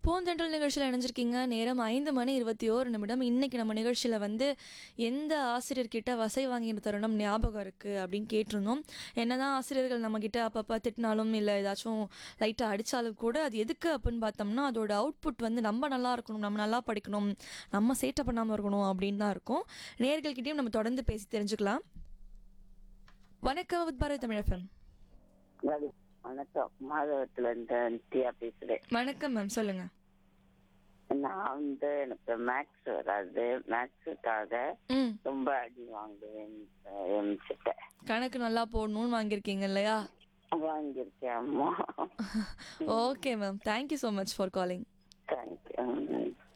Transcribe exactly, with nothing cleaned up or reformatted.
பூந்தென்றல் நிகழ்ச்சியில் இணைஞ்சிருக்கீங்க. நேரம் ஐந்து மணி இருபத்தி ஓரு நிமிடம். இன்னைக்கு நம்ம நிகழ்ச்சியில் வந்து எந்த ஆசிரியர்கிட்ட வசை வாங்கின தருணம் ஞாபகம் இருக்குது அப்படின்னு கேட்டிருந்தோம். என்னதான் ஆசிரியர்கள் நம்மக்கிட்ட அப்பப்போ திட்டினாலும் இல்லை ஏதாச்சும் லைட்டாக அடித்தாலும் கூட அது எதுக்கு அப்படின்னு பார்த்தோம்னா அதோட அவுட்புட் வந்து நம்ம நல்லா இருக்கணும், நம்ம நல்லா படிக்கணும், நம்ம சேட்டை பண்ணாமல் இருக்கணும் அப்படின்னு தான் இருக்கும். நேயர்கள்கிட்டயும் நம்ம தொடர்ந்து பேசி தெரிஞ்சுக்கலாம். வணக்கம் வித் பாரதி தமிழ் எஃப்எம். வணக்கம் வணக்கம். மாதவத்துல இருந்து நித்யா பேசுறேன். வணக்கம் மேம், சொல்லுங்க. நான் வந்து எனக்கு மேக்ஸ் வராது. மேக்ஸுக்காக ம் ரொம்ப அடி வாங்குவேன். எம்சிட்ட கணக்கு நல்லா போடணும்னு வாங்கியிருக்கீங்க இல்லையா? வாங்கியிருக்கேன். அம்மா okay ma'am, thank you so much for calling. Thank you.